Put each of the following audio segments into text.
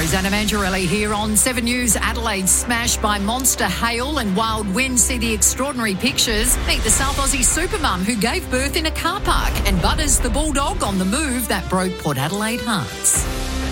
Rosanna Mangiarelli here on 7 News. Adelaide smashed by monster hail and wild wind. See the extraordinary pictures. Meet the South Aussie supermum who gave birth in a car park. And Butters, the bulldog on the move that broke Port Adelaide hearts.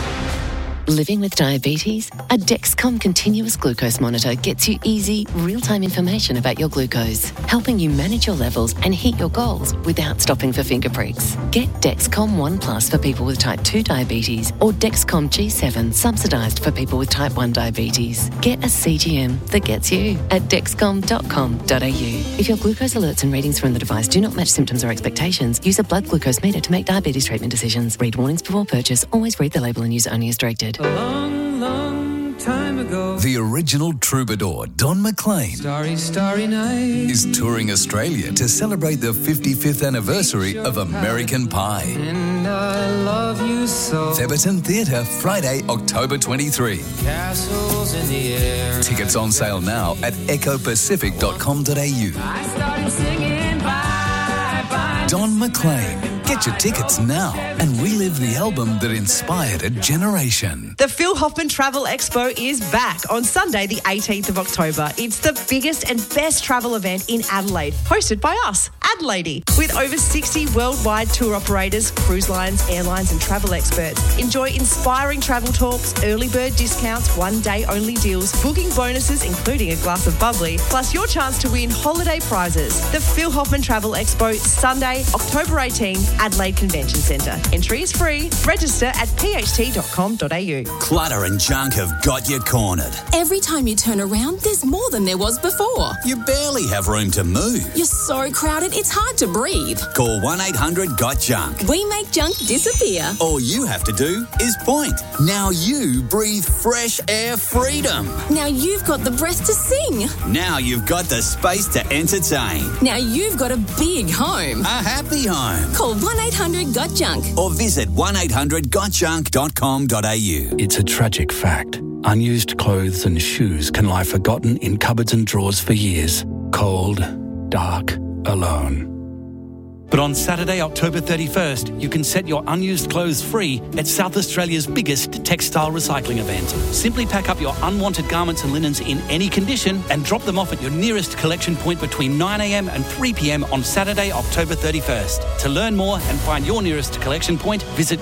Living with diabetes? A Dexcom continuous glucose monitor gets you easy, real-time information about your glucose, helping you manage your levels and hit your goals without stopping for finger pricks. Get Dexcom One Plus for people with type 2 diabetes or Dexcom G7 subsidised for people with type 1 diabetes. Get a CGM that gets you at dexcom.com.au. If your glucose alerts and readings from the device do not match symptoms or expectations, use a blood glucose meter to make diabetes treatment decisions. Read warnings before purchase. Always read the label and use only as directed. A long, long time ago, the original troubadour, Don McLean, starry night, is touring Australia to celebrate the 55th anniversary of American Pie. And I love you so. Theberton Theatre, Friday, October 23. Castles in the air. Tickets on sale now at ecopacific.com.au. I started singing bye, bye. Don McLean. Get your tickets now and relive the album that inspired a generation. The Phil Hoffman Travel Expo is back on Sunday, the 18th of October. It's the biggest and best travel event in Adelaide, hosted by us, Adelaide. With over 60 worldwide tour operators, cruise lines, airlines and travel experts. Enjoy inspiring travel talks, early bird discounts, one-day only deals, booking bonuses including a glass of bubbly, plus your chance to win holiday prizes. The Phil Hoffman Travel Expo, Sunday, October 18, Adelaide Convention Centre. Entry is free. Register at pht.com.au. Clutter and junk have got you cornered. Every time you turn around, there's more than there was before. You barely have room to move. You're so crowded, it's hard to breathe. Call 1-800-GOT-JUNK. We make junk disappear. All you have to do is point. Now you breathe fresh air freedom. Now you've got the breath to sing. Now you've got the space to entertain. Now you've got a big home. A happy home. Call 1-800-GOT-JUNK. Or visit 1-800-GOTJUNK.com.au. It's a tragic fact. Unused clothes and shoes can lie forgotten in cupboards and drawers for years. Cold, dark, alone. But on Saturday, October 31st, you can set your unused clothes free at South Australia's biggest textile recycling event. Simply pack up your unwanted garments and linens in any condition and drop them off at your nearest collection point between 9 a.m. and 3 p.m. on Saturday, October 31st. To learn more and find your nearest collection point, visit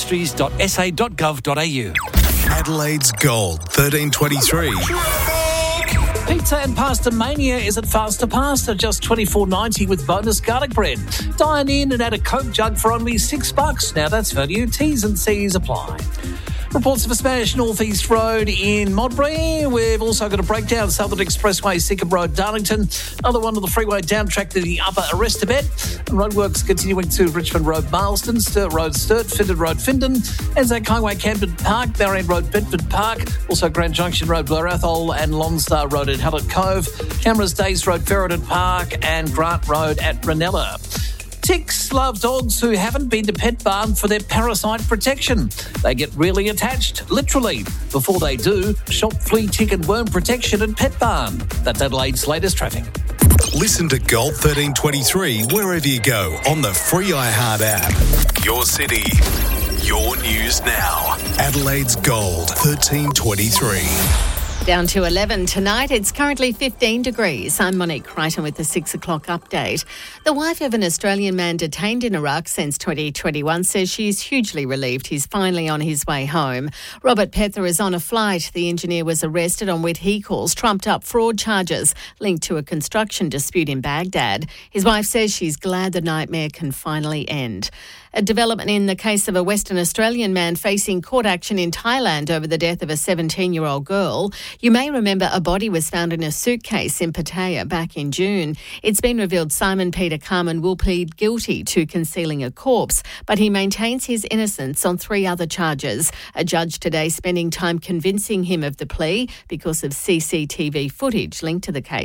greenindustries.sa.gov.au. Adelaide's Gold, 1323. Pizza and Pasta Mania is at Faster Pasta, just $24.90 with bonus garlic bread. Dine in and add a Coke jug for only $6. Now that's value. T's and C's apply. Reports of a smash North East Road in Modbury. We've also got a breakdown Southern Expressway, Seacombe Road, Darlington. Another one on the freeway down track to the Upper Arrestabad. Roadworks continuing to Richmond Road, Marlston, Sturt Road, Sturt, Findon Road, Findon. Anzac Highway, Camden Park, Barron Road, Bedford Park. Also Grand Junction Road, Blair Athol and Longstar Road at Hallett Cove. Cameras Days Road, Ferreton Park and Grant Road at Ranella. Ticks love dogs who haven't been to Pet Barn for their parasite protection. They get really attached, literally. Before they do, shop flea, tick and worm protection at Pet Barn. That's Adelaide's latest traffic. Listen to Gold 1323 wherever you go on the free iHeart app. Your city, your news now. Adelaide's Gold 1323. Down to 11 tonight. It's currently 15 degrees. I'm Monique Crichton with the 6 o'clock update. The wife of an Australian man detained in Iraq since 2021 says she's hugely relieved he's finally on his way home. Robert Pether is on a flight. The engineer was arrested on what he calls trumped-up fraud charges linked to a construction dispute in Baghdad. His wife says she's glad the nightmare can finally end. A development in the case of a Western Australian man facing court action in Thailand over the death of a 17-year-old girl. You may remember a body was found in a suitcase in Pattaya back in June. It's been revealed Simon Peter Carman will plead guilty to concealing a corpse, but he maintains his innocence on 3 other charges. A judge today spending time convincing him of the plea because of CCTV footage linked to the case.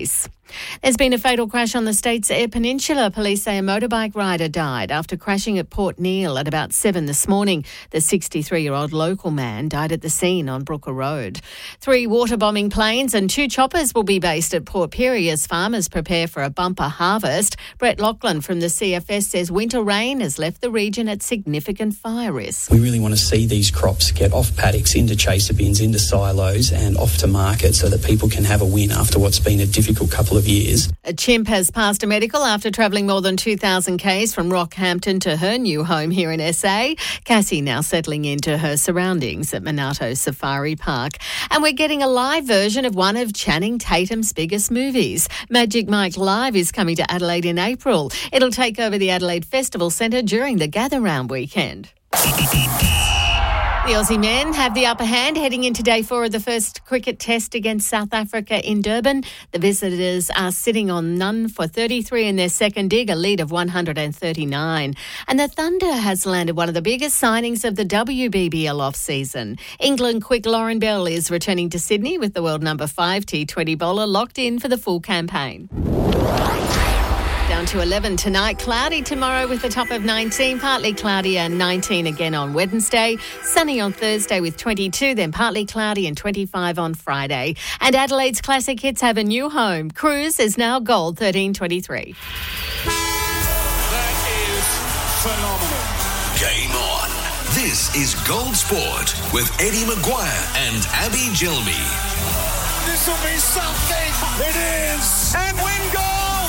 There's been a fatal crash on the state's Eyre Peninsula. Police say a motorbike rider died after crashing at Port Neal at about 7 this morning. The 63-year-old local man died at the scene on Brooker Road. 3 water bombing planes and 2 choppers will be based at Port Pirie as farmers prepare for a bumper harvest. Brett Lachlan from the CFS says winter rain has left the region at significant fire risk. We really want to see these crops get off paddocks, into chaser bins, into silos and off to market so that people can have a win after what's been a difficult couple of years. A chimp has passed a medical after travelling more than 2,000 k's from Rockhampton to her new home here in SA. Cassie now settling into her surroundings at Minato Safari Park. And we're getting a live version of one of Channing Tatum's biggest movies. Magic Mike Live is coming to Adelaide in April. It'll take over the Adelaide Festival Centre during the Gather Round weekend. The Aussie men have the upper hand heading into day 4 of the first cricket test against South Africa in Durban. The visitors are sitting on none for 33 in their second dig, a lead of 139. And the Thunder has landed one of the biggest signings of the WBBL off-season. England quick Lauren Bell is returning to Sydney with the world number 5 T20 bowler locked in for the full campaign. Down to 11 tonight, cloudy tomorrow with a top of 19, partly cloudy and 19 again on Wednesday, sunny on Thursday with 22, then partly cloudy and 25 on Friday. And Adelaide's classic hits have a new home. Cruise is now Gold 1323. That is phenomenal. Game on. This is Gold Sport with Eddie Maguire and Abby Gilmy. This will be something. It is. And win gold.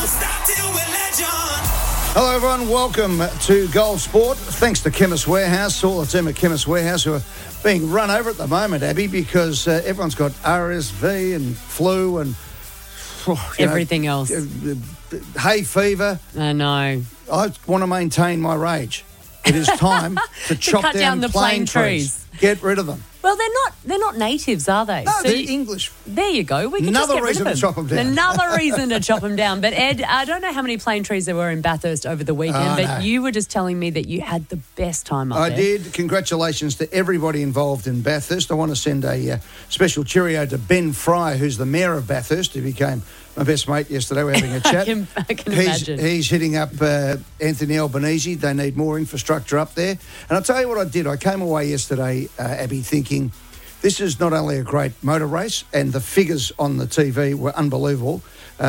Hello everyone, welcome to Gold Sport. Thanks to Chemist Warehouse, all the team at Chemist Warehouse who are being run over at the moment, Abby, because everyone's got RSV and flu and everything else. Hay fever. I know. I want to maintain my rage. It is time to chop cut down the plane trees. Get rid of them. Well, they're not natives, are they? No, so they're English. There you go. We can Another just get reason rid of them. to chop them down. Another reason to chop them down. But Ed, I don't know how many plane trees there were in Bathurst over the weekend, but you were just telling me that you had the best time up there. I did. Congratulations to everybody involved in Bathurst. I want to send a special cheerio to Ben Fry, who's the mayor of Bathurst, who became my best mate yesterday. We're having a chat. I can imagine. He's hitting up Anthony Albanese. They need more infrastructure up there. And I'll tell you what I did. I came away yesterday, Abby, thinking this is not only a great motor race, and the figures on the TV were unbelievable.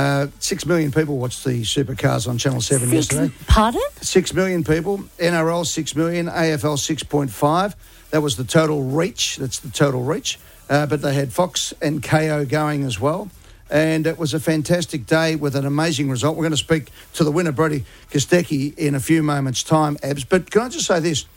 6 million people watched the supercars on Channel 7 yesterday. Pardon? 6 million people. NRL 6 million, AFL 6.5. That was the total reach. That's the total reach. But they had Fox and KO going as well. And it was a fantastic day with an amazing result. We're going to speak to the winner, Brody Kostecki, in a few moments' time, Abs. But can I just say this?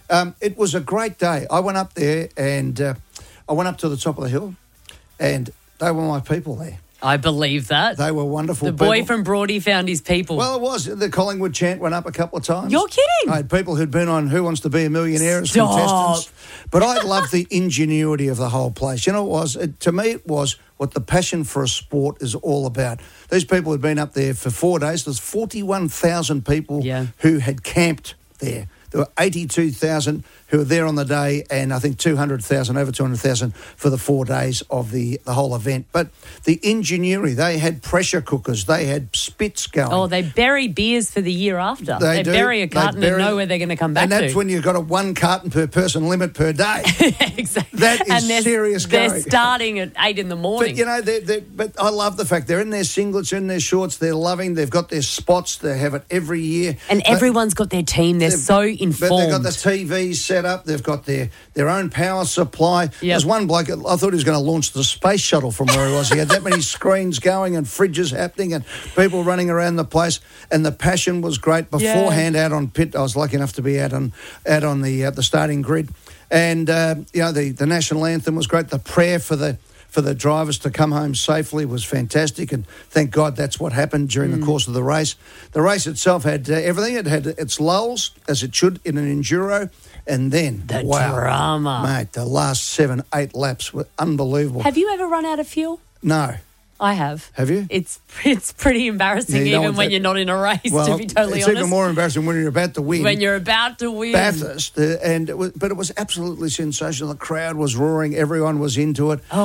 It was a great day. I went up there and I went up to the top of the hill and they were my people there. I believe that. They were wonderful people. The boy from Broady found his people. Well, it was. The Collingwood chant went up a couple of times. You're kidding. I had people who'd been on Who Wants to Be a Millionaire as contestants. But I loved the ingenuity of the whole place. You know what it was? To me, it was what the passion for a sport is all about. These people had been up there for 4 days. There's 41,000 people who had camped there. There were 82,000 who were there on the day, and I think 200,000, over 200,000 for the 4 days of the whole event. But the ingenuity, they had pressure cookers, they had spits going. Oh, they bury beers for the year after. They bury a carton and know where they're going to come back to. And that's when you've got a 1 carton per person limit per day. Exactly. That is serious going. They're starting at 8 in the morning. But, you know, but I love the fact they're in their singlets, in their shorts, they're loving, they've got their spots, they have it every year. And everyone's got their team, they're so informed. But they've got the TVs set up, they've got their own power supply. There's one bloke, I thought he was going to launch the space shuttle from where he was. He had that many screens going and fridges happening and people running around the place, and the passion was great. Beforehand, out on pit, I was lucky enough to be out on the starting grid. And, the national anthem was great. The prayer for the drivers to come home safely was fantastic, and thank God that's what happened during the course of the race. The race itself had everything. It had its lulls, as it should in an enduro, and then the drama. Mate, the last 7-8 laps were unbelievable. Have you ever run out of fuel? No. I have. Have you? It's pretty embarrassing even when you're not in a race, to be totally honest. It's even more embarrassing when you're about to win. When you're about to win. Bathurst. But it was absolutely sensational. The crowd was roaring. Everyone was into it. Oh.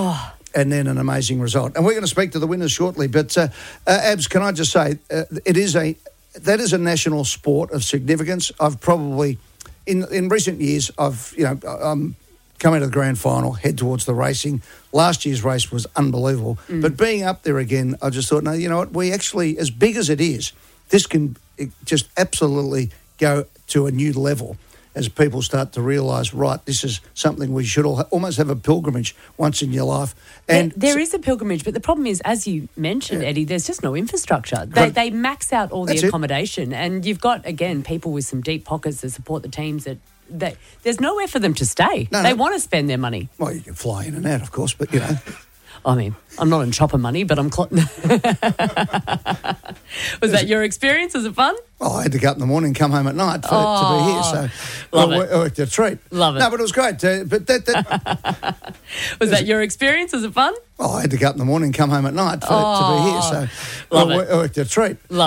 and then an amazing result. And we're going to speak to the winners shortly. But, Abs, can I just say, that is a national sport of significance. I've probably, in recent years, I'm coming to the grand final, head towards the racing. Last year's race was unbelievable. But being up there again, I just thought, no, you know what, we actually, as big as it is, this can just absolutely go to a new level as people start to realise, right, this is something we should almost have a pilgrimage once in your life. And there is a pilgrimage, but the problem is, as you mentioned, Eddie, there's just no infrastructure. They max out all the accommodation, and you've got, again, people with some deep pockets that support the teams that there's nowhere for them to stay. They want to spend their money. Well, you can fly in and out, of course, but, you know. I mean, I'm not in chopper money, but I'm... Was that your experience? Was it fun? Well, I had to get up in the morning and come home at night to be here, so it worked a treat. Love it. No, but it was great. But that was that your experience? Was it fun? Well, I had to get up in the morning and come home at night to be here, so it worked a treat.